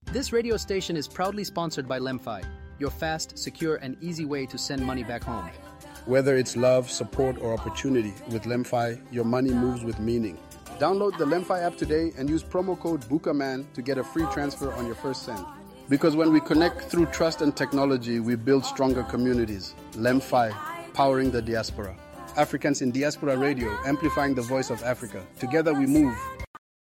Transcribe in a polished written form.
This radio station is proudly sponsored by Lemfi, your fast, secure, and easy way to send money back home. Whether it's love, support, or opportunity, with Lemfi, your money moves with meaning. Download the Lemfi app today and use promo code BUKAMAN to get a free transfer on your first send. Because when we connect through trust and technology, we build stronger communities. Lemfi, powering the diaspora. Africans in Diaspora Radio, amplifying the voice of Africa. Together we move.